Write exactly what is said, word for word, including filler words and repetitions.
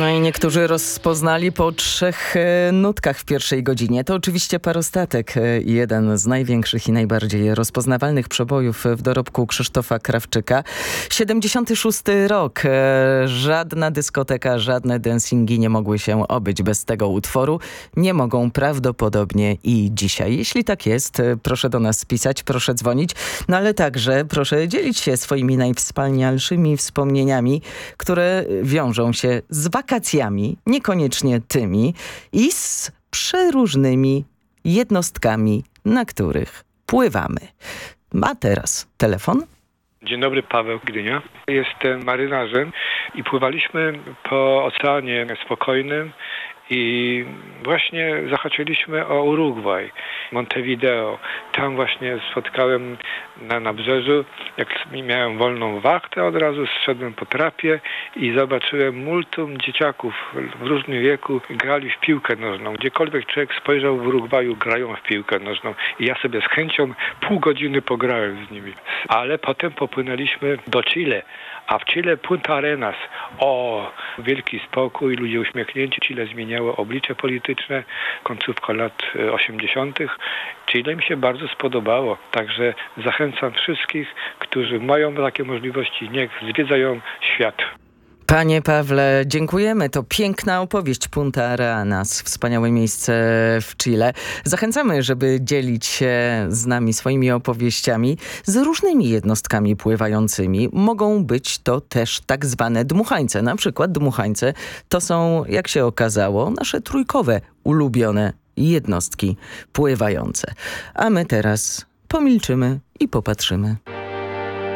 No i niektórzy rozpoznali po trzech e, nutkach w pierwszej godzinie. To oczywiście Parostatek, e, jeden z największych i najbardziej rozpoznawalnych przebojów w dorobku Krzysztofa Krawczyka. siedemdziesiąty szósty rok. E, żadna dyskoteka, żadne dancingi nie mogły się obyć bez tego utworu. Nie mogą prawdopodobnie i dzisiaj. Jeśli tak jest, e, proszę do nas pisać, proszę dzwonić, no ale także proszę dzielić się swoimi najwspanialszymi wspomnieniami, które wiążą się z wakacjami, niekoniecznie tymi, i z przeróżnymi jednostkami, na których pływamy. A teraz telefon. Dzień dobry, Paweł, Gdynia. Jestem marynarzem i pływaliśmy po oceanie spokojnym i właśnie zahaczyliśmy o Urugwaj, Montevideo. Tam właśnie spotkałem na nabrzeżu, jak miałem wolną wachtę, od razu zszedłem po trapie i zobaczyłem multum dzieciaków w różnym wieku grali w piłkę nożną. Gdziekolwiek człowiek spojrzał, w Urugwaju grają w piłkę nożną i ja sobie z chęcią pół godziny pograłem z nimi. Ale potem popłynęliśmy do Chile, a w Chile Punta Arenas. O, wielki spokój, ludzie uśmiechnięci. Chile zmieniało oblicze polityczne, końcówka lat osiemdziesiątych. Chile mi się bardzo spodobało, także zachęcam wszystkich, którzy mają takie możliwości, niech zwiedzają świat. Panie Pawle, dziękujemy. To piękna opowieść Punta Arenas, wspaniałe miejsce w Chile. Zachęcamy, żeby dzielić się z nami swoimi opowieściami z różnymi jednostkami pływającymi. Mogą być to też tak zwane dmuchańce. Na przykład dmuchańce to są, jak się okazało, nasze trójkowe ulubione jednostki pływające. A my teraz pomilczymy i popatrzymy.